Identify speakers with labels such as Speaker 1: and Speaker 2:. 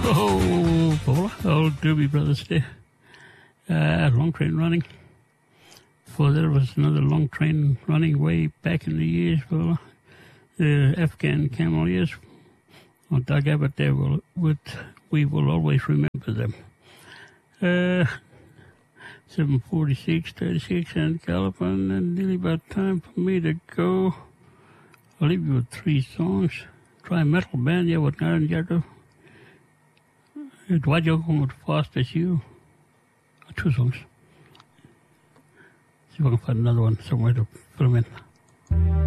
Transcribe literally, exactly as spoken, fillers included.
Speaker 1: Oh, Paula, old Doobie Brothers there. Uh, long train running. Before there was another long train running way back in the years, Paula. The Afghan camel years. On Doug Abbott there, will, with, we will always remember them. Uh, seven forty-six, thirty-six, and Gallopin, and nearly about time for me to go. I'll leave you with three songs. Try Metal Band, yeah, with Naren Jardo. Dwight Yoakam with Fast As You. Two songs. See if I can find another one somewhere to put them in.